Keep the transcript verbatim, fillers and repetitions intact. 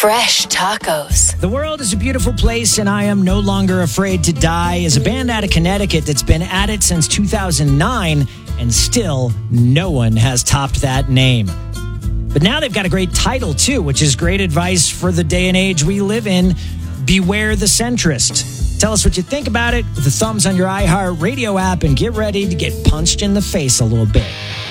Fresh tacos. The world is a beautiful place, and I am no longer afraid to die is a band out of Connecticut that's been at it since two thousand nine, and still no one has topped that name. But now they've got a great title, too, which is great advice for the day and age we live in. Beware the centrist. Tell us what you think about it with the thumbs on your iHeart Radio app, and get ready to get punched in the face a little bit.